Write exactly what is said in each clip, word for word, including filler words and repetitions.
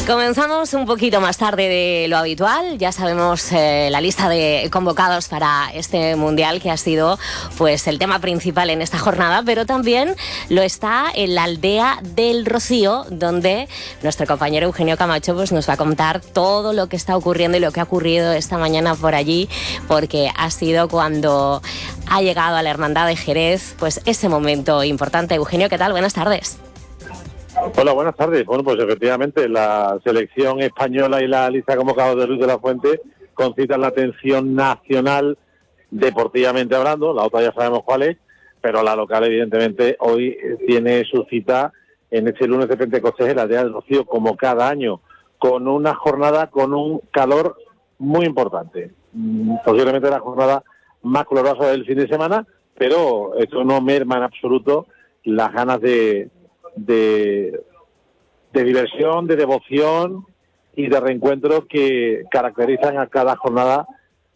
Comenzamos un poquito más tarde de lo habitual. Ya sabemos eh, la lista de convocados para este Mundial, que ha sido pues el tema principal en esta jornada, pero también lo está en la aldea del Rocío, donde nuestro compañero Eugenio Camacho pues, nos va a contar todo lo que está ocurriendo y lo que ha ocurrido esta mañana por allí, porque ha sido cuando ha llegado a la Hermandad de Jerez pues ese momento importante. Eugenio, ¿qué tal? Buenas tardes. Hola, buenas tardes. Bueno, pues efectivamente la selección española y la lista convocada de Luis de la Fuente concitan la atención nacional deportivamente hablando. La otra ya sabemos cuál es, pero la local evidentemente hoy tiene su cita en este lunes de Pentecostés en la aldea del Rocío, como cada año, con una jornada con un calor muy importante. Posiblemente la jornada más calurosa del fin de semana, pero esto no merma en absoluto las ganas de De, de diversión, de devoción y de reencuentro que caracterizan a cada jornada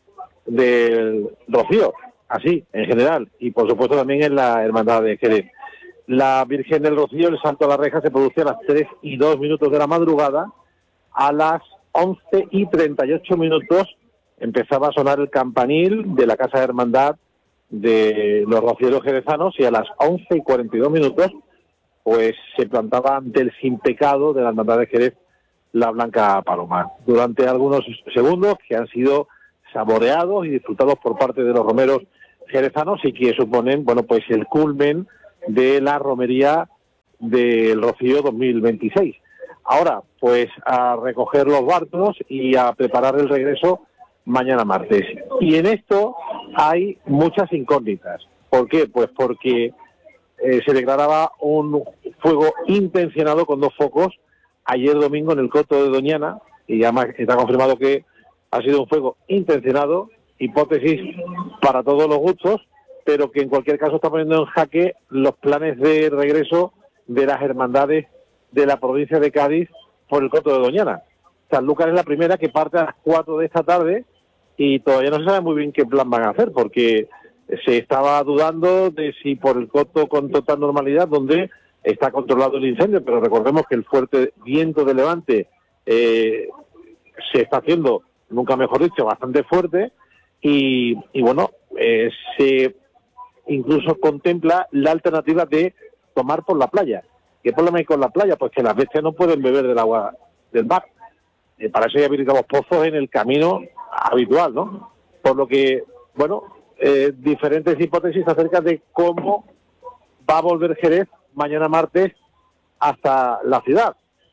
del Rocío, así, en general, y por supuesto también en la Hermandad de Jerez. La Virgen del Rocío, el Santo de la Reja, se produce a las tres y dos minutos de la madrugada. A las once y treinta y ocho minutos empezaba a sonar el campanil de la Casa de Hermandad de los Rocieros Jerezanos, y a las once y cuarenta y dos minutos pues se plantaba ante el sin pecado de la Hermandad de Jerez la Blanca Paloma. Durante algunos segundos que han sido saboreados y disfrutados por parte de los romeros jerezanos y que suponen, bueno, pues el culmen de la romería del Rocío dos mil veintiséis. Ahora, pues a recoger los barcos y a preparar el regreso mañana martes. Y en esto hay muchas incógnitas. ¿Por qué? Pues porque Eh, se declaraba un fuego intencionado con dos focos ayer domingo en el Coto de Doñana, y además está confirmado que ha sido un fuego intencionado, hipótesis para todos los gustos, pero que en cualquier caso está poniendo en jaque los planes de regreso de las hermandades de la provincia de Cádiz por el Coto de Doñana. Sanlúcar es la primera que parte a las cuatro de esta tarde y todavía no se sabe muy bien qué plan van a hacer, porque se estaba dudando de si por el Coto con total normalidad, donde está controlado el incendio, pero recordemos que el fuerte viento de levante eh, se está haciendo, nunca mejor dicho, bastante fuerte, y, y bueno, eh, se incluso contempla la alternativa de tomar por la playa. ¿Qué problema hay con la playa? Pues que las bestias no pueden beber del agua del mar. Eh, para eso hay habilitados pozos en el camino habitual, ¿no? Por lo que, bueno, Eh, diferentes hipótesis acerca de cómo va a volver Jerez mañana martes hasta la ciudad.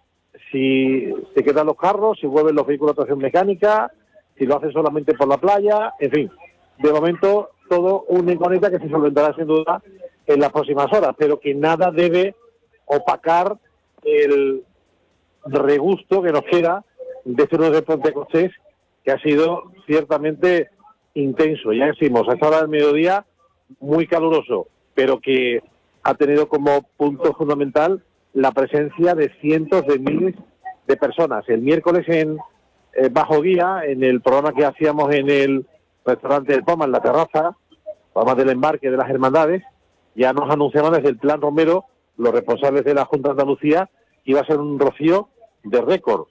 Si se quedan los carros, si vuelven los vehículos de tracción mecánica, si lo hacen solamente por la playa, en fin. De momento, todo una incógnita que se solventará sin duda en las próximas horas, pero que nada debe opacar el regusto que nos queda de este lunes de Pentecostés, que ha sido ciertamente intenso. Ya decimos, a esta hora del mediodía, muy caluroso, pero que ha tenido como punto fundamental la presencia de cientos de miles de personas. El miércoles en eh, Bajo Guía, en el programa que hacíamos en el restaurante del Poma, en la terraza, programa del embarque de las hermandades, ya nos anunciaban desde el Plan Romero, los responsables de la Junta de Andalucía, que iba a ser un rocío de récord.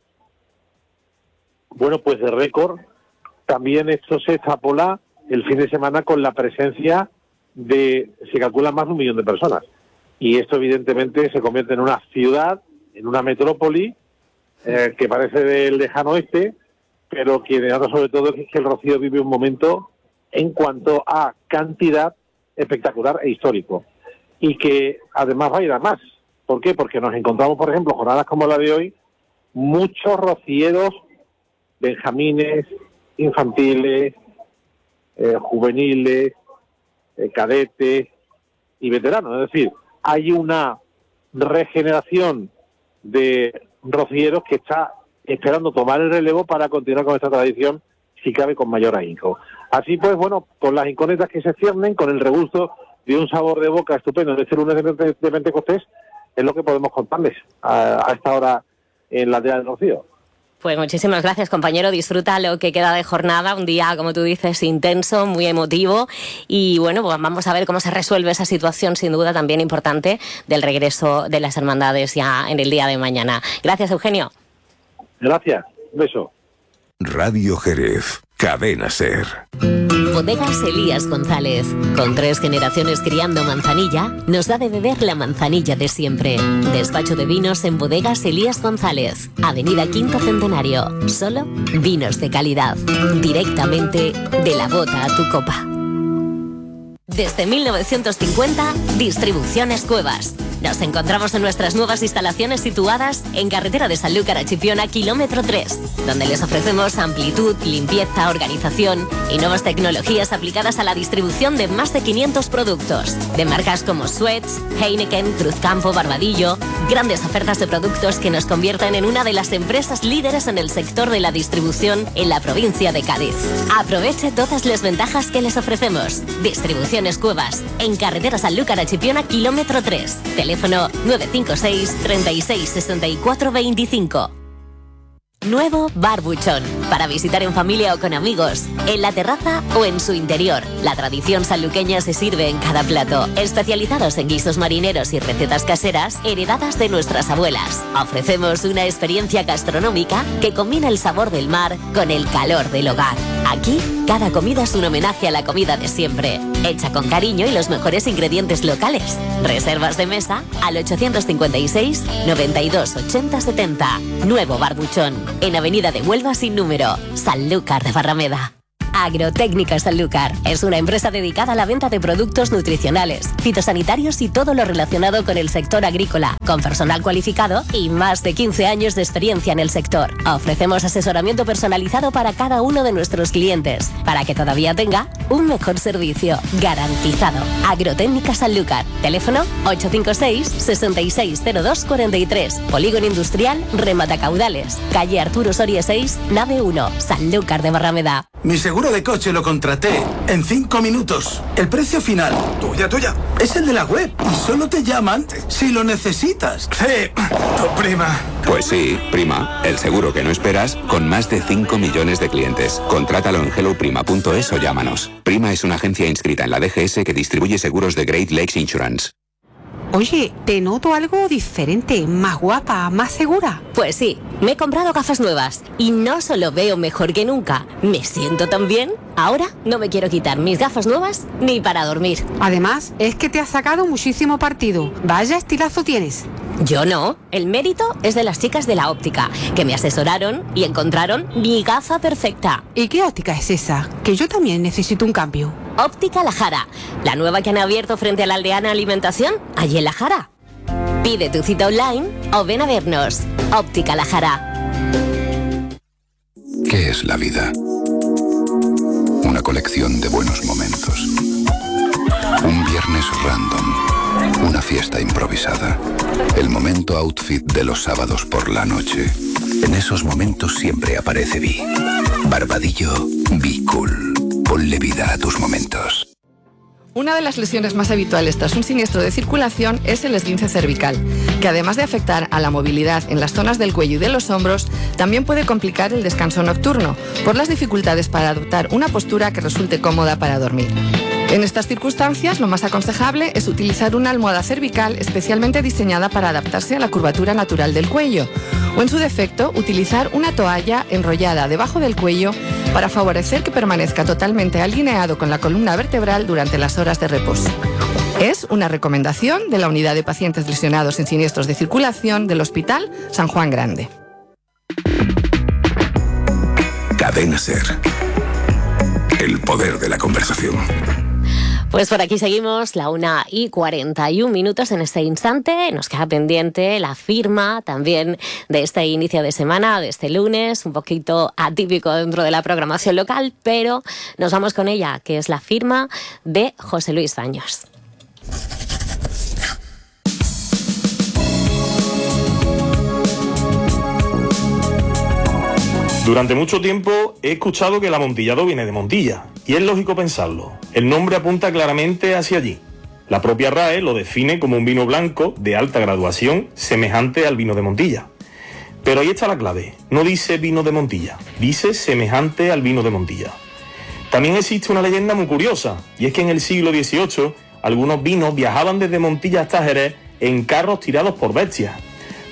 Bueno, pues de récord. También esto se extrapola el fin de semana con la presencia de, se calcula, más de un millón de personas. Y esto evidentemente se convierte en una ciudad, en una metrópoli, eh, que parece del lejano oeste, pero que denota sobre todo es que el Rocío vive un momento en cuanto a cantidad espectacular e histórico. Y que además va a ir a más. ¿Por qué? Porque nos encontramos, por ejemplo, jornadas como la de hoy, muchos rocieros, benjamines, infantiles, eh, juveniles, eh, cadetes y veteranos. Es decir, hay una regeneración de rocieros que está esperando tomar el relevo para continuar con esta tradición, si cabe con mayor ahínco. Así pues, bueno, con las incógnitas que se ciernen, con el regusto de un sabor de boca estupendo en este lunes de Pentecostés, es lo que podemos contarles a, a esta hora en la aldea del Rocío. Pues muchísimas gracias, compañero. Disfruta lo que queda de jornada, un día, como tú dices, intenso, muy emotivo. Y bueno, pues vamos a ver cómo se resuelve esa situación, sin duda también importante, del regreso de las hermandades ya en el día de mañana. Gracias, Eugenio. Gracias, un beso. Radio Jerez, Cadena Ser. Bodegas Elías González, con tres generaciones criando manzanilla, nos da de beber la manzanilla de siempre. Despacho de vinos en Bodegas Elías González, Avenida Quinto Centenario. Solo vinos de calidad, directamente de la bota a tu copa. Desde mil novecientos cincuenta, Distribuciones Cuevas. Nos encontramos en nuestras nuevas instalaciones situadas en carretera de Sanlúcar a Chipiona, kilómetro tres, donde les ofrecemos amplitud, limpieza, organización y nuevas tecnologías aplicadas a la distribución de más de quinientos productos, de marcas como Suez, Heineken, Cruzcampo, Barbadillo, grandes ofertas de productos que nos convierten en una de las empresas líderes en el sector de la distribución en la provincia de Cádiz. Aproveche todas las ventajas que les ofrecemos. Distribuciones Cuevas, en carretera Sanlúcar a Chipiona, kilómetro tres. Teléfono nueve cinco seis, treinta y seis, sesenta y cuatro, veinticinco. Nuevo Bar Buchón, para visitar en familia o con amigos, en la terraza o en su interior. La tradición sanluqueña se sirve en cada plato, especializados en guisos marineros y recetas caseras heredadas de nuestras abuelas. Ofrecemos una experiencia gastronómica que combina el sabor del mar con el calor del hogar. Aquí, cada comida es un homenaje a la comida de siempre, hecha con cariño y los mejores ingredientes locales. Reservas de mesa al ochocientos cincuenta y seis, noventa y dos, ochenta, setenta. Nuevo Bar Buchón, en Avenida de Huelva sin número, Sanlúcar de Barrameda. Agrotécnica Sanlúcar es una empresa dedicada a la venta de productos nutricionales, fitosanitarios y todo lo relacionado con el sector agrícola, con personal cualificado y más de quince años de experiencia en el sector. Ofrecemos asesoramiento personalizado para cada uno de nuestros clientes, para que todavía tenga un mejor servicio, garantizado. Agrotécnica Sanlúcar, teléfono ocho cinco seis, sesenta y seis, cero dos, cuarenta y tres, Polígono Industrial Rematacaudales, calle Arturo Soria seis, nave uno, Sanlúcar de Barrameda. Mi seguro de coche lo contraté en cinco minutos. El precio final, tuya, tuya, es el de la web y solo te llaman si lo necesitas. Sí, tu prima. Pues sí, Prima, el seguro que no esperas con más de cinco millones de clientes. Contrátalo en hello prima punto es o llámanos. Prima es una agencia inscrita en la D G S que distribuye seguros de Great Lakes Insurance. Oye, te noto algo diferente, más guapa, más segura. Pues sí, me he comprado gafas nuevas y no solo veo mejor que nunca, me siento tan bien. Ahora no me quiero quitar mis gafas nuevas ni para dormir. Además, es que te has sacado muchísimo partido. Vaya estilazo tienes. Yo no, el mérito es de las chicas de la óptica, que me asesoraron y encontraron mi gafa perfecta. ¿Y qué óptica es esa? Que yo también necesito un cambio. Óptica La Jara, la nueva que han abierto frente a la Aldeana Alimentación, allí en La Jara. Pide tu cita online o ven a vernos. Óptica La Jara. ¿Qué es la vida? Una colección de buenos momentos. Un viernes random. Una fiesta improvisada. El momento outfit de los sábados por la noche. En esos momentos siempre aparece Vi. Barbadillo, Be Cool. Ponle vida a tus momentos. Una de las lesiones más habituales tras un siniestro de circulación es el esguince cervical, que además de afectar a la movilidad en las zonas del cuello y de los hombros, también puede complicar el descanso nocturno, por las dificultades para adoptar una postura que resulte cómoda para dormir. En estas circunstancias, lo más aconsejable es utilizar una almohada cervical especialmente diseñada para adaptarse a la curvatura natural del cuello, o en su defecto, utilizar una toalla enrollada debajo del cuello para favorecer que permanezca totalmente alineado con la columna vertebral durante las horas de reposo. Es una recomendación de la Unidad de Pacientes Lesionados en Siniestros de Circulación del Hospital San Juan Grande. Cadena Ser. El poder de la conversación. Pues por aquí seguimos, la una y cuarenta y un minutos en este instante. Nos queda pendiente la firma también de este inicio de semana, de este lunes, un poquito atípico dentro de la programación local, pero nos vamos con ella, que es la firma de José Luis Baños. Durante mucho tiempo he escuchado que el amontillado viene de Montilla, y es lógico pensarlo. El nombre apunta claramente hacia allí. La propia R A E lo define como un vino blanco de alta graduación semejante al vino de Montilla. Pero ahí está la clave, no dice vino de Montilla, dice semejante al vino de Montilla. También existe una leyenda muy curiosa, y es que en el siglo dieciocho algunos vinos viajaban desde Montilla hasta Jerez en carros tirados por bestias.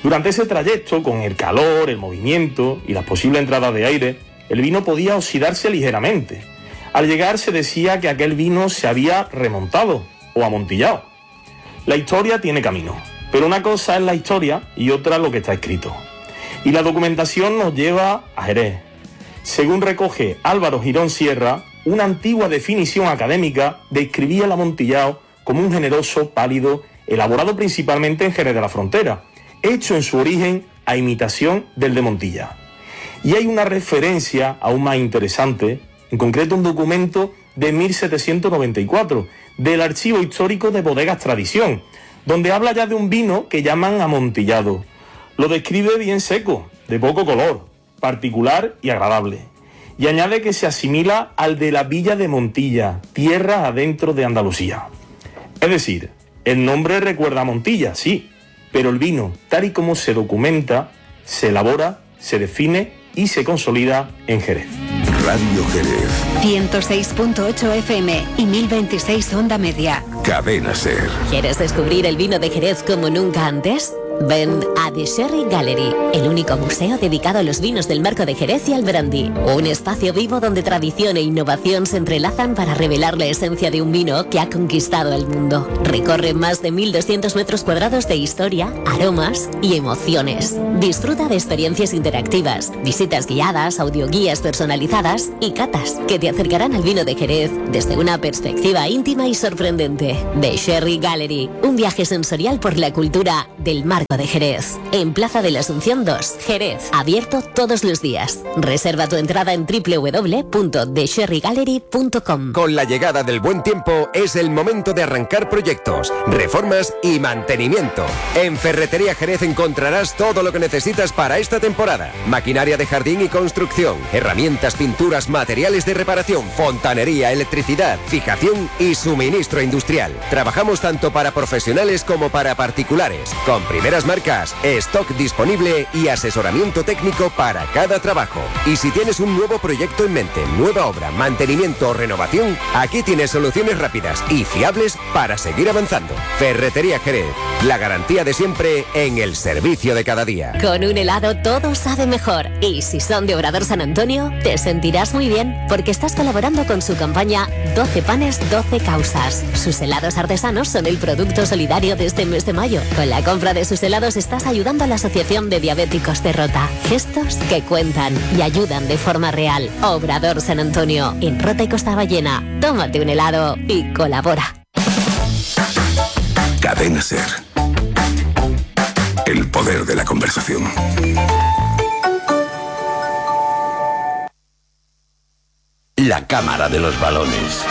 Durante ese trayecto, con el calor, el movimiento y las posibles entradas de aire, el vino podía oxidarse ligeramente. Al llegar se decía que aquel vino se había remontado o amontillado. La historia tiene camino, pero una cosa es la historia y otra lo que está escrito. Y la documentación nos lleva a Jerez. Según recoge Álvaro Girón Sierra, una antigua definición académica describía el amontillado como un generoso pálido elaborado principalmente en Jerez de la Frontera, hecho en su origen a imitación del de Montilla. Y hay una referencia aún más interesante, en concreto un documento de mil setecientos noventa y cuatro, del Archivo Histórico de Bodegas Tradición, donde habla ya de un vino que llaman amontillado. Lo describe bien seco, de poco color, particular y agradable. Y añade que se asimila al de la villa de Montilla, tierra adentro de Andalucía. Es decir, el nombre recuerda a Montilla, sí, pero el vino, tal y como se documenta, se elabora, se define y se consolida en Jerez. Radio Jerez. ciento seis punto ocho F M y mil veintiséis onda media. Cadena Ser. ¿Quieres descubrir el vino de Jerez como nunca antes? Ven a The Sherry Gallery, el único museo dedicado a los vinos del Marco de Jerez y al brandy. Un espacio vivo donde tradición e innovación se entrelazan para revelar la esencia de un vino que ha conquistado el mundo. Recorre más de mil doscientos metros cuadrados de historia, aromas y emociones. Disfruta de experiencias interactivas, visitas guiadas, audioguías personalizadas y catas que te acercarán al vino de Jerez desde una perspectiva íntima y sorprendente. The Sherry Gallery, un viaje sensorial por la cultura del Marco de Jerez, en Plaza de la Asunción dos, Jerez, abierto todos los días. Reserva tu entrada en doble u doble u doble u punto the sherry gallery punto com. Con la llegada del buen tiempo es el momento de arrancar proyectos, reformas y mantenimiento. En Ferretería Jerez encontrarás todo lo que necesitas para esta temporada: maquinaria de jardín y construcción, herramientas, pinturas, materiales de reparación, fontanería, electricidad, fijación y suministro industrial. Trabajamos tanto para profesionales como para particulares, con primeras marcas, stock disponible y asesoramiento técnico para cada trabajo. Y si tienes un nuevo proyecto en mente, nueva obra, mantenimiento o renovación, aquí tienes soluciones rápidas y fiables para seguir avanzando. Ferretería Jerez, la garantía de siempre en el servicio de cada día. Con un helado todo sabe mejor. Y si son de Obrador San Antonio, te sentirás muy bien porque estás colaborando con su campaña doce panes, doce causas. Sus helados artesanos son el producto solidario de este mes de mayo. Con la compra de sus helados estás ayudando a la Asociación de Diabéticos de Rota. Gestos que cuentan y ayudan de forma real. Obrador San Antonio, en Rota y Costa Ballena. Tómate un helado y colabora. Cadena Ser. El poder de la conversación. La Cámara de los Balones.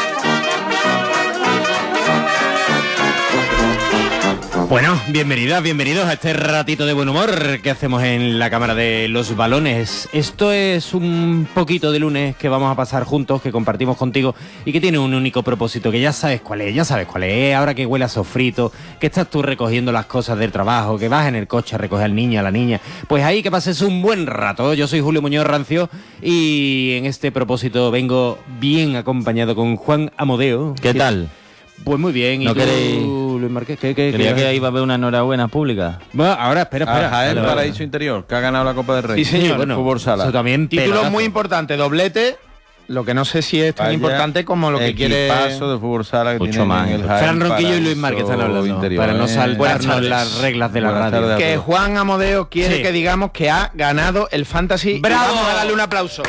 Bueno, bienvenidas, bienvenidos a este ratito de buen humor que hacemos en la Cámara de los Balones. Esto es un poquito de lunes que vamos a pasar juntos, que compartimos contigo y que tiene un único propósito, que ya sabes cuál es, ya sabes cuál es. Ahora que huele a sofrito, que estás tú recogiendo las cosas del trabajo, que vas en el coche a recoger al niño, a la niña, pues ahí que pases un buen rato. Yo soy Julio Muñoz Rancio y en este propósito vengo bien acompañado con Juan Amodeo. ¿Qué tal? Pues muy bien. ¿Y ¿No tú, queréis? Luis Márquez? ¿Qué, qué, Creía qué? que iba a haber una enhorabuena pública. Bueno, ahora, espera, espera. A Jaén vale, vale. Paraíso Interior, que ha ganado la Copa del Rey. Sí, señor. Bueno, Fútbol sala. eso también Título pelotazo. muy importante, doblete. Lo que no sé si es tan Vaya importante como lo que quiere. Paso de fútbol sala que Mucho tienen más. en el Jaén Fran Ronquillo y Luis Paraíso Márquez están hablando, Interior, para no ¿eh? saltarnos las reglas de la Buenas radio. tardes a Que todos. Juan Amodeo quiere Sí. que digamos que ha ganado el Fantasy. Y ¡Bravo! vamos a darle un aplauso.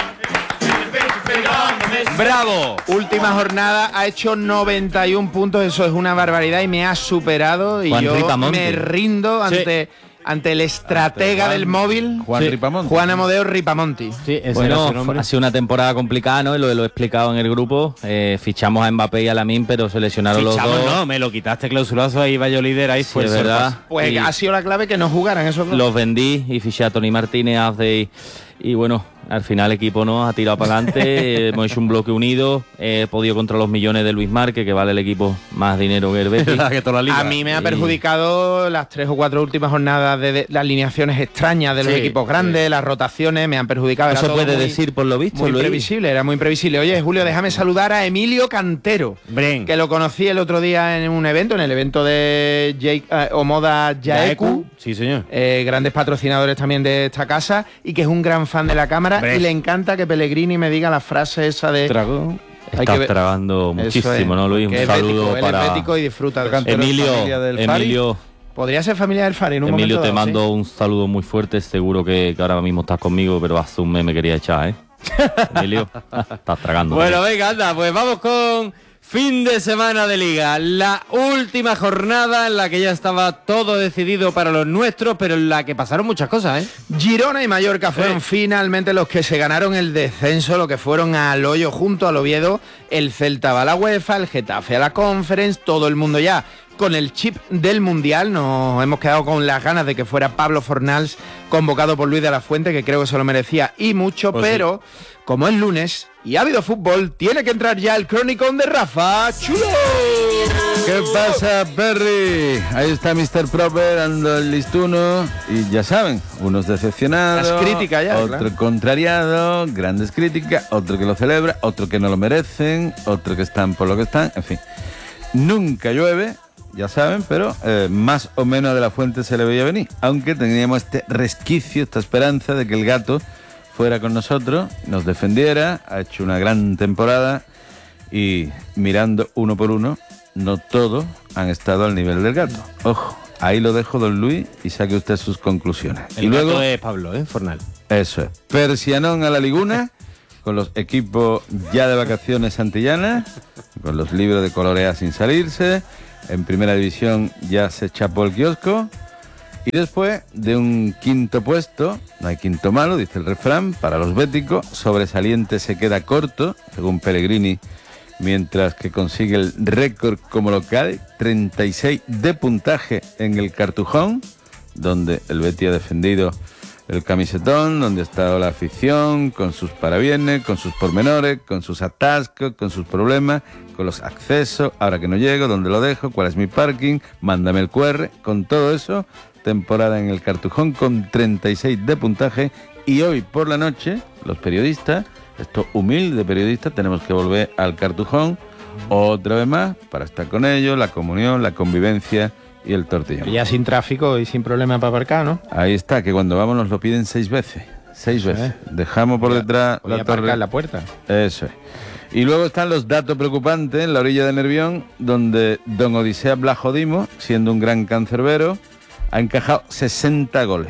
¡Bravo! Última jornada, ha hecho noventa y un puntos, eso es una barbaridad y me ha superado y Juan yo Ripamonte. me rindo ante, ante el estratega Juan- del móvil, Juan Sí. Ripamonte. Juan Amodeo Ripamonti. Sí, ese Bueno, era su nombre. ha sido una temporada complicada, ¿no? Lo, lo he explicado en el grupo. Eh, fichamos a Mbappé y a Lamine, pero se lesionaron Fichamos, los dos. no, me lo quitaste clausulazo, ahí iba yo líder, ahí Sí, fue es el verdad. sorpaso. Pues Y ha sido la clave que no jugaran esos dos. los vendí y fiché a Tony Martínez, Azde Y bueno, al final el equipo nos ha tirado para adelante, hemos hecho un bloque unido, he podido contra los millones de Luis Márquez, que vale el equipo más dinero que el Betis. A mí me ha perjudicado las tres o cuatro últimas jornadas de, de las alineaciones extrañas de los Sí, equipos grandes, sí. las rotaciones, me han perjudicado. No Era se todo puede muy- decir por lo visto, Muy Luis. previsible, era muy previsible. Oye, Julio, déjame saludar a Emilio Cantero, Bren. que lo conocí el otro día en un evento, en el evento de Jake, eh, Omoda Yaeku. Sí, señor. Eh, grandes patrocinadores también de esta casa y que es un gran fan de la cámara. Hombre. Y le encanta que Pellegrini me diga la frase esa de Trago. Hay Estás que ver- tragando Eso muchísimo, es, ¿no, Luis? que Un es saludo bético, él para es bético y disfruta de eso. Emilio. familia del Fari. Emilio, Podría ser familia del Fari en un Emilio, momento te dado, mando un saludo muy fuerte. Seguro que, que ahora mismo estás conmigo, pero hace un mes me quería echar, ¿eh? Emilio, estás tragando. Bueno, venga, anda, pues vamos con fin de semana de Liga. La última jornada en la que ya estaba todo decidido para los nuestros, pero en la que pasaron muchas cosas, ¿eh? ¿sí? Girona y Mallorca fueron Eh. finalmente los que se ganaron el descenso, lo que fueron al hoyo junto al Oviedo. El Celta va a la UEFA, el Getafe a la Conference, todo el mundo ya con el chip del Mundial. Nos hemos quedado con las ganas de que fuera Pablo Fornals convocado por Luis de la Fuente, que creo que se lo merecía y mucho, Pues sí. pero como es lunes y ha habido fútbol, tiene que entrar ya el cronicón de Rafa Chulo. ¿Qué pasa, Perry? Ahí está mister Proper, ando el listuno. Y ya saben, unos decepcionados, Las críticas ya, otro claro. contrariado, grandes críticas, otro que lo celebra, otro que no lo merecen, otro que están por lo que están, en fin. Nunca llueve, ya saben, pero eh, más o menos de la Fuente se le veía venir. Aunque teníamos este resquicio, esta esperanza de que el gato fuera con nosotros, nos defendiera, ha hecho una gran temporada y mirando uno por uno, no todos han estado al nivel del gato. Ojo, ahí lo dejo, don Luis, y saque usted sus conclusiones. El y luego, gato es Pablo, ¿eh? Fornal. eso es, persianón a la Liguna, con los equipos ya de vacaciones antillanas, con los libros de colorea sin salirse, en primera división ya se chapó el kiosco, y después de un quinto puesto, no hay quinto malo, dice el refrán, para los béticos, sobresaliente se queda corto, según Pellegrini, mientras que consigue el récord como local, treinta y seis de puntaje en el Cartujón, donde el Betis ha defendido el camisetón, donde ha estado la afición, con sus parabienes, con sus pormenores, con sus atascos, con sus problemas, con los accesos, ahora que no llego, dónde lo dejo, cuál es mi parking, mándame el cu erre, con todo eso, temporada en el Cartujón con treinta y seis de puntaje, y hoy por la noche, los periodistas, estos humildes periodistas, tenemos que volver al Cartujón otra vez más para estar con ellos, la comunión, la convivencia y el tortillón. Ya sin tráfico y sin problema para aparcar, ¿no? Ahí está, que cuando vamos nos lo piden seis veces. Seis Eso veces. es. Dejamos por detrás Voy a la aparcar torre. en la puerta. Eso es. Y luego están los datos preocupantes en la orilla de Nervión, donde don Odisea Blajodimo, siendo un gran cancerbero, ha encajado sesenta goles.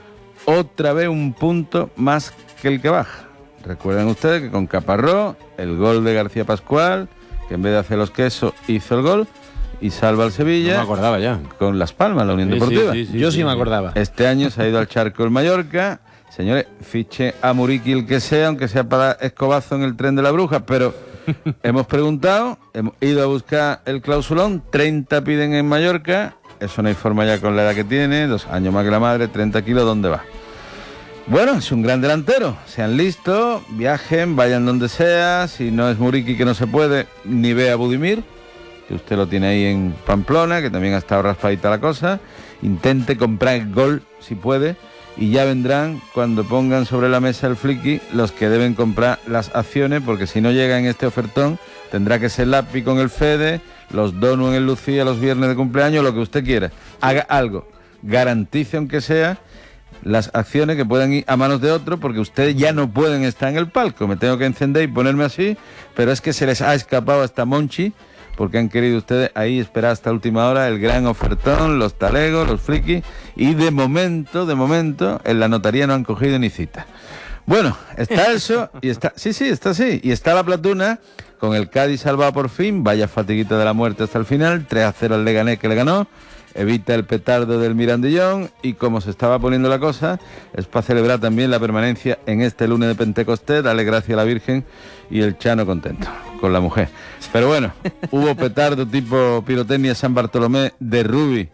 Otra vez un punto más que el que baja. Recuerden ustedes que con Caparrós, el gol de García Pascual, que en vez de hacer los quesos hizo el gol y salva al Sevilla. No me acordaba ya. Con Las Palmas, la Unión Sí, Deportiva. sí, sí, sí, Yo sí, sí, me sí. acordaba. Este año se ha ido al charco el Mallorca. Señores, fiche a Muriqui el que sea, aunque sea para dar escobazo en el tren de la bruja, pero hemos preguntado, hemos ido a buscar el clausulón, treinta piden en Mallorca, eso no hay forma ya con la edad que tiene, dos años más que la madre, treinta kilos, ¿dónde va? Bueno, es un gran delantero, sean listos, viajen, vayan donde sea, si no es Muriqui que no se puede, ni ve a Budimir, que usted lo tiene ahí en Pamplona, que también ha estado raspadita la cosa, intente comprar gol si puede, y ya vendrán cuando pongan sobre la mesa el flicky los que deben comprar las acciones, porque si no llega en este ofertón, tendrá que ser Lapi con el Fede, los Donu en el Lucía, los viernes de cumpleaños, lo que usted quiera. Haga algo, garantice aunque sea las acciones que puedan ir a manos de otro, porque ustedes ya no pueden estar en el palco. Me tengo que encender y ponerme así, pero es que se les ha escapado hasta Monchi, porque han querido ustedes ahí esperar hasta última hora el gran ofertón, los talegos, los frikis, y de momento, de momento, en la notaría no han cogido ni cita. Bueno, está eso, y está, sí, sí, está así, y está la Platuna, con el Cádiz salvado por fin, vaya fatiguita de la muerte hasta el final, tres a cero al Leganés que le ganó, evita el petardo del Mirandillón, y como se estaba poniendo la cosa, es para celebrar también la permanencia en este lunes de Pentecostés, dale gracias a la Virgen, y el Chano contento con la mujer. Pero bueno, hubo petardo tipo pirotecnia San Bartolomé de Rubi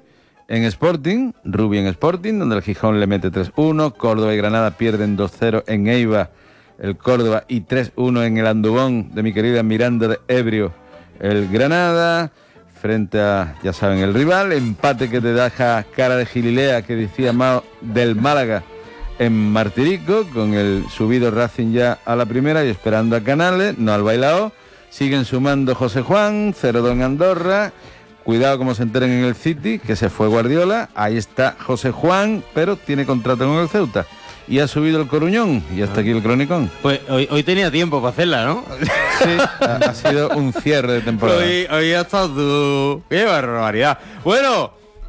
en Sporting, Rubí en Sporting, donde el Gijón le mete tres uno, Córdoba y Granada pierden dos cero en Eibar, el Córdoba, y tres uno en el Andubón de mi querida Miranda de Ebrio, el Granada, frente a, ya saben, el rival, empate que te deja cara de Gililea, que decía Mao, del Málaga en Martirico, con el subido Racing ya a la primera y esperando a Canales, no al Bailao. Siguen sumando José Juan, cero dos en Andorra. Cuidado como se enteren en el City, que se fue Guardiola. Ahí está José Juan, pero tiene contrato con el Ceuta. Y ha subido el Coruñón, y hasta aquí el cronicón. Pues hoy, hoy tenía tiempo para hacerla, ¿no? Sí, ha, ha sido un cierre de temporada. Hoy, hoy ha estado tú. ¡Qué barbaridad! Bueno,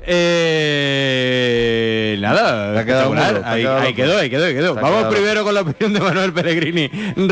eh, nada, ha quedado espectacular. mudo, ahí, ahí quedó, ahí quedó, ahí quedó. Vamos quedado. primero con la opinión de Manuel Pellegrini.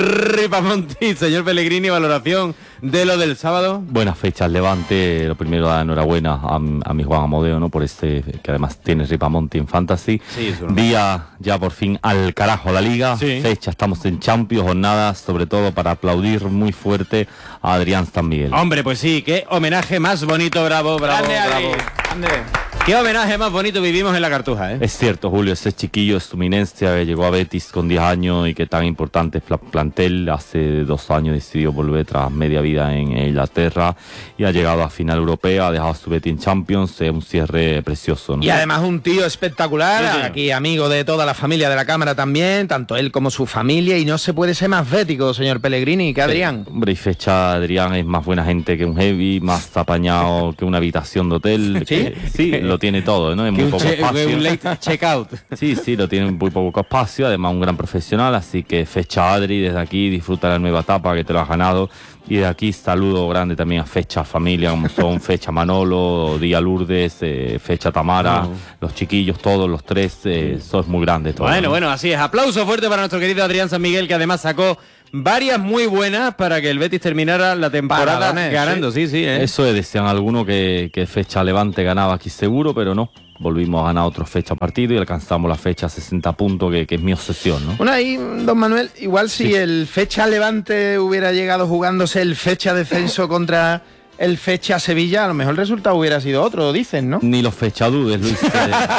Ripamonti, señor Pellegrini, valoración de lo del sábado. Buenas fechas, Levante. Lo primero, dar enhorabuena a, a mi Juan Amodeo, ¿no? Por este, que además tiene Ripamonti en Fantasy. Sí, es Día ya por fin al carajo la Liga. Sí. Fecha, estamos en Champions, jornadas, sobre todo para aplaudir muy fuerte a Adrián San Miguel. Hombre, pues sí, qué homenaje más bonito, bravo, bravo, Grande, Adri, bravo. grande. Qué homenaje más bonito vivimos en la Cartuja, ¿eh? Es cierto, Julio, ese chiquillo es Tuminencia, que llegó a Betis con diez años y que tan importante es plantel. Hace dos años decidió volver tras media vida en Inglaterra y ha llegado a final europea, ha dejado su Betis en Champions, es un cierre precioso, ¿no? Y además un tío espectacular, Sí, sí. aquí amigo de toda la familia de la Cámara también, tanto él como su familia, y no se puede ser más bético, señor Pellegrini, que Adrián. Hombre, y fecha, Adrián es más buena gente que un heavy, más apañado que una habitación de hotel. ¿Sí? Que- sí, lo tiene todo, ¿no? En muy Un, poco che- espacio. un late checkout. Sí, sí, lo tiene en muy poco espacio, además un gran profesional, así que fecha Adri, desde aquí disfruta la nueva etapa que te lo has ganado, y de aquí saludo grande también a fecha familia, como son fecha Manolo, Día Lourdes, eh, fecha Tamara, Oh. los chiquillos, todos los tres, eh, sos muy grande todo. Bueno, ¿no? bueno, así es. Aplauso fuerte para nuestro querido Adrián San Miguel, que además sacó varias muy buenas para que el Betis terminara la temporada Paradones, ganando. Sí, sí, ¿eh? Eso es, decían algunos que, que fecha Levante ganaba aquí seguro, pero no. Volvimos a ganar otro fecha partido y alcanzamos la fecha sesenta puntos, que, que es mi obsesión, ¿no? Bueno, ahí, don Manuel, igual si Sí. el fecha Levante hubiera llegado jugándose el fecha descenso contra el fecha Sevilla, a lo mejor el resultado hubiera sido otro, dicen, ¿no? Ni los fechadudes, Luis, eh,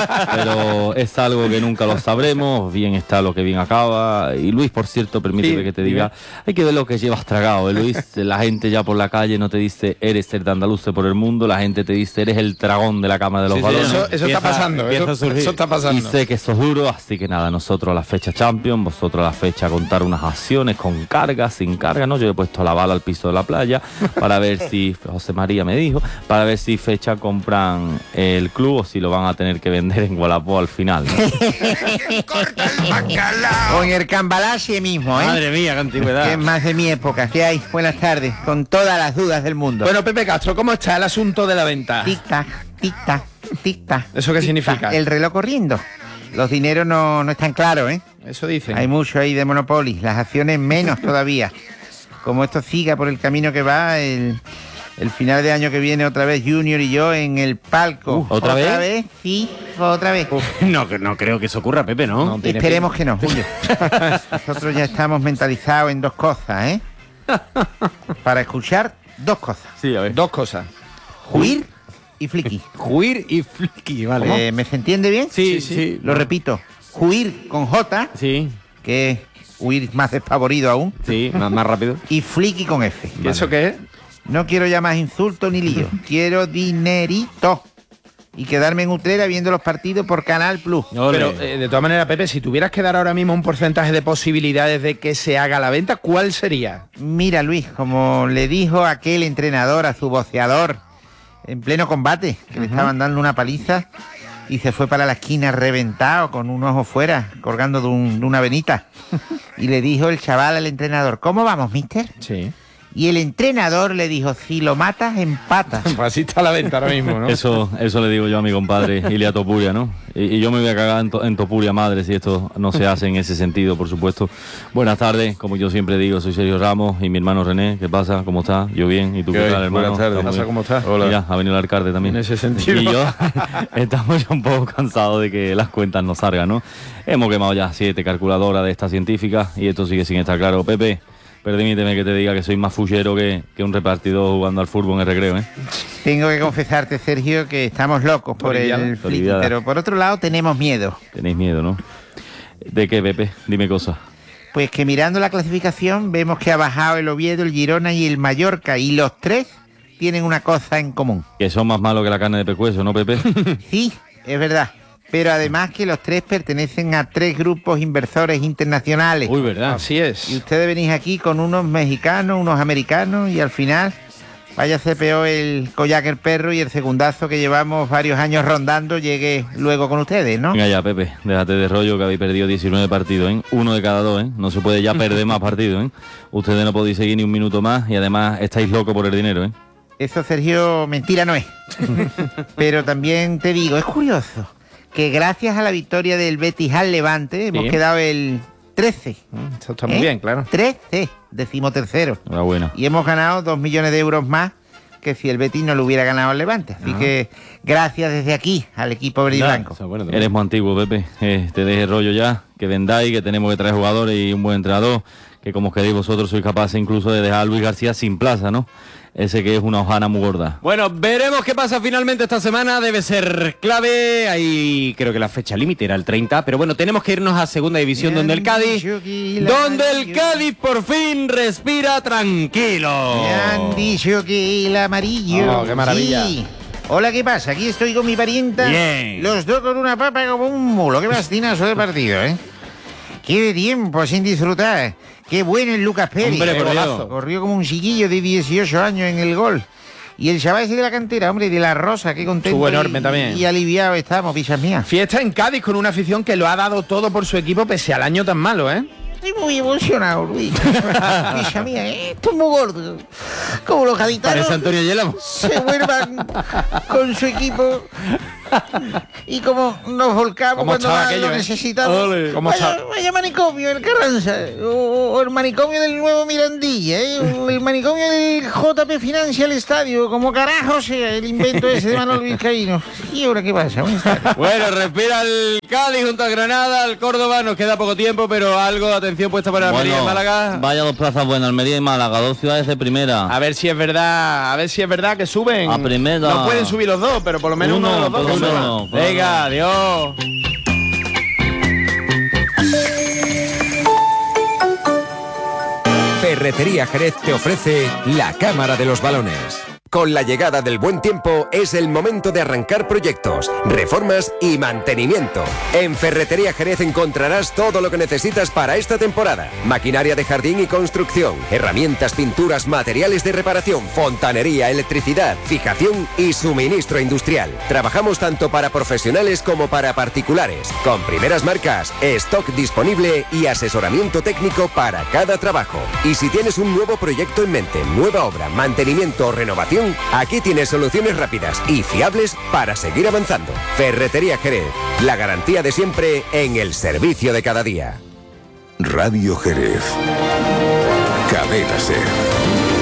pero es algo que nunca lo sabremos, bien está lo que bien acaba. Y Luis, por cierto, permíteme Sí, que te dime. diga, hay que ver lo que llevas tragado, ¿eh, Luis? La gente ya por la calle no te dice eres el de andaluce por el mundo, la gente te dice eres el dragón de la cama de los Sí, sí, balones. Eso, eso Empieza- está pasando, empieza eso, a surgir. eso está Y pasando. sé que sos duro, así que nada, nosotros a la fecha Champions, vosotros a la fecha contar unas acciones con carga, sin carga, ¿no? Yo he puesto la bala al piso de la playa para ver si, José María me dijo, para ver si fecha compran el club o si lo van a tener que vender en Gualapó al final, ¿no? Con el cambalache mismo, ¿eh? Madre mía, qué antigüedad. Que es más de mi época. ¿Qué hay? Buenas tardes. Con todas las dudas del mundo. Bueno, Pepe Castro, ¿cómo está el asunto de la venta? Tic-tac, tic-tac, tic-tac. ¿Eso qué tic-tac. significa? El reloj corriendo. Los dineros no, no están claros, ¿eh? Eso dicen. Hay mucho ahí de Monopoly. Las acciones menos todavía. Como esto siga por el camino que va, el, el final de año que viene otra vez Junior y yo en el palco. Uh, ¿otra vez? Sí, otra vez. No, que no creo que eso ocurra, Pepe, ¿no? No, tiene Esperemos que no, Julio. Nosotros ya estamos mentalizados en dos cosas, ¿eh? Para escuchar dos cosas. Sí, a ver. Dos cosas. Juir y flicky. Juir y flicky, vale. Eh, ¿Me se entiende bien? Sí, sí, sí. Lo repito. Juir con J, Sí, que es huir más despavorido aún. sí, más, más rápido. Y flicky con F. ¿Y eso qué es? No quiero ya más insultos ni líos. Quiero dinerito. Y quedarme en Utrera viendo los partidos por Canal Plus. Pero, eh, de todas maneras, Pepe, si tuvieras que dar ahora mismo un porcentaje de posibilidades de que se haga la venta, ¿cuál sería? Mira, Luis, como le dijo aquel entrenador a su boceador en pleno combate, que le estaban dando una paliza y se fue para la esquina reventado, con un ojo fuera, colgando de, un- de una venita. Y le dijo el chaval al entrenador, ¿cómo vamos, mister? Sí. Y el entrenador le dijo, si lo matas, empatas. Pues así está la venta ahora mismo, ¿no? Eso, eso le digo yo a mi compadre Ilia Topuria, ¿no? Y, y yo me voy a cagar en, to- en Topuria madre si esto no se hace en ese sentido, por supuesto. Buenas tardes, como yo siempre digo, soy Sergio Ramos y mi hermano René, ¿qué pasa? ¿Cómo estás? Yo bien, ¿y tú qué, ¿Qué hay? tal, hermano? Buenas tardes. Estamos ¿Qué pasa? bien. ¿Cómo estás? Hola. Mira, ha venido el alcalde también. En ese sentido. Y yo estamos ya un poco cansados de que las cuentas no salgan, ¿no? Hemos quemado ya siete calculadoras de estas científicas y esto sigue sin estar claro. Pepe, Permíteme que te diga que soy más fullero que, que un repartidor jugando al fútbol en el recreo, ¿eh? Tengo que confesarte, Sergio, que estamos locos por el friki, pero por otro lado tenemos miedo. Tenéis miedo, ¿no? ¿De qué, Pepe? Dime cosas. Pues que mirando la clasificación vemos que ha bajado el Oviedo, el Girona y el Mallorca, y los tres tienen una cosa en común. Que son más malos que la carne de pescuezo, ¿no, Pepe? Sí, es verdad. Pero además que los tres pertenecen a tres grupos inversores internacionales. Uy, verdad. Así es. Y ustedes venís aquí con unos mexicanos, unos americanos, y al final vaya a ser peor el collar el perro y el segundazo que llevamos varios años rondando llegue luego con ustedes, ¿no? Venga ya, Pepe, déjate de rollo que habéis perdido diecinueve partidos, ¿eh? Uno de cada dos, ¿eh? No se puede ya perder más partidos, ¿eh? Ustedes no podéis seguir ni un minuto más y además estáis locos por el dinero, ¿eh? Eso, Sergio, mentira no es. Pero también te digo, es curioso que gracias a la victoria del Betis al Levante hemos Sí. quedado el trece. Eso está muy bien, claro. trece, decimotercero. Enhorabuena. Y hemos ganado dos millones de euros más que si el Betis no lo hubiera ganado al Levante. Así Ah. que gracias desde aquí al equipo verde y blanco. Eres muy antiguo, Pepe. Eh, te deje rollo ya, que vendáis, que tenemos que traer jugadores y un buen entrenador, que como os queréis vosotros sois capaces incluso de dejar a Luis García sin plaza, ¿no? Ese que es una hojana muy gorda. Bueno, veremos qué pasa finalmente esta semana. Debe ser clave. Ahí creo que la fecha límite era el treinta. Pero bueno, tenemos que irnos a segunda división, donde el Cádiz... Donde el Cádiz por fin respira tranquilo. Me han dicho que el amarillo. Oh, qué maravilla. Sí. Hola, ¿qué pasa? Aquí estoy con mi parienta. Bien. Los dos con una papa como un mulo. Qué bastinazo de partido, ¿eh? Qué de tiempo sin disfrutar. Qué bueno el Lucas Pérez. Hombre, por Dios. Corrió como un chiquillo de dieciocho años en el gol. Y el chaval ese de la cantera, hombre, de la Rosa, qué contento. Estuvo enorme y, también. Y aliviado estamos, pichas mías. Fiesta en Cádiz con una afición que lo ha dado todo por su equipo pese al año tan malo, ¿eh? Estoy muy emocionado, Luis. Picha mía, ¿eh? Esto es muy gordo. Como los gaditanos Parece Antonio Yelamo. se vuelvan con su equipo y como nos volcamos ¿Cómo cuando estaba más aquello, lo eh? necesitamos. Ole. ¿Cómo vaya, estaba? vaya manicomio, el Carranza, o, o el manicomio del nuevo Mirandilla, ¿eh? O el manicomio del J P Financial Estadio, como carajo sea el invento ese de Manuel Vizcaíno. ¿Y ahora qué pasa? Buenas tardes. Bueno, respira el Cádiz junto al Granada, al Córdoba. Nos queda poco tiempo, pero algo de atención puesta para Almería y Málaga. Vaya dos plazas buenas, Almería y Málaga, dos ciudades de primera. A ver si es verdad, a ver si es verdad que suben. A primera. No pueden subir los dos, pero por lo menos uno, Uno, de los dos. por que lo suba. menos, por lo Venga, adiós. Ferretería Jerez te ofrece la Cámara de los Balones. Con la llegada del buen tiempo es el momento de arrancar proyectos, reformas y mantenimiento. En Ferretería Jerez encontrarás todo lo que necesitas para esta temporada. Maquinaria de jardín y construcción, herramientas, pinturas, materiales de reparación, fontanería, electricidad, fijación y suministro industrial. Trabajamos tanto para profesionales como para particulares, con primeras marcas, stock disponible y asesoramiento técnico para cada trabajo. Y si tienes un nuevo proyecto en mente, nueva obra, mantenimiento o renovación, aquí tienes soluciones rápidas y fiables para seguir avanzando. Ferretería Jerez, la garantía de siempre en el servicio de cada día. Radio Jerez. Cadena Ser.